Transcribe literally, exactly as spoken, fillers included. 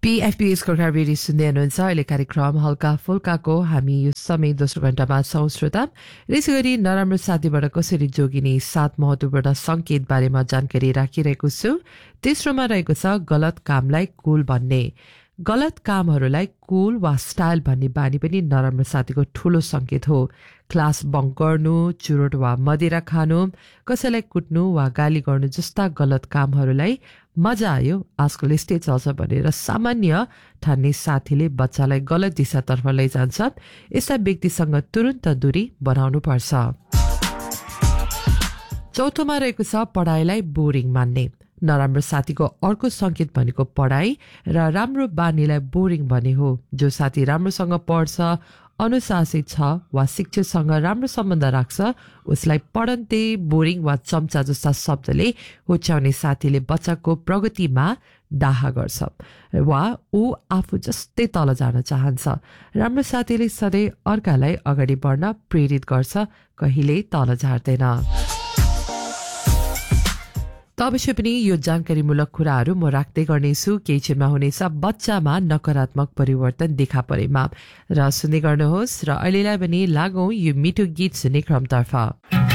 पीएफपीएस Gorkha radio सुन्दै हुनुहुन्छ। अहिले कार्यक्रम हल्का फुल्काको हामी यो समय दोस्रो घण्टामा छौं श्रोता। यसै गरी नराम्रो साथीबाट कसरी जोगिने सात महत्वपूर्ण संकेत बारेमा जानकारी राखिरहेको छु। तेस्रोमा रहेको छ गलत कामलाई कुल भन्ने। गलत कामहरूलाई कुल वा स्टाइल भन्ने बानी पनि नराम्रो साथीको ठूलो संकेत हो। क्लास बङ्क गर्नु, चुरोट वा मदिरा खानु, कसैलाई कुट्नु वा गाली गर्नु जस्ता गलत कामहरूलाई मजा आयो आजकल यस्तै चल्छ भनेर सामान्य ठान्ने साथीले बच्चालाई गलत दिशातर्फ लैजान्छ। यस्ता व्यक्तिसँग तुरुन्त दूरी बनाउनु पर्छ। चौथोमा रहेको छ पढाइलाई बोरिङ मान्ने। नराम्रो साथीको अर्को संकेत भनेको पढाइ र राम्रो बानीलाई बोरिङ भन्ने हो। जो साथी राम्रोसँग पढ्छ, अनुशासित छ वा शिक्षकसँग राम्रो सम्बन्ध राख्छ, उसलाई पढन्ते, बोरिङ वा चम्चा जस्ता शब्दले होच्याउने साथीले बच्चाको प्रगतिमा डाहा गर्छ वा ऊ आफू जस्तै तल जान चाहन्छ। राम्रो साथीले सधैँ अर्कालाई अगाडि बढ्न प्रेरित गर्छ, कहिल्यै तल झार्दैन। त अवश्य पनि यो जानकारीमूलक कुराहरू म राख्दै गर्नेछु। केही क्षणमा हुनेछ बच्चामा नकारात्मक परिवर्तन देखा परेमा। र सुन्दै गर्नुहोस् र अहिलेलाई पनि लागौं यो मिठो गीत सुन्ने क्रमतर्फ।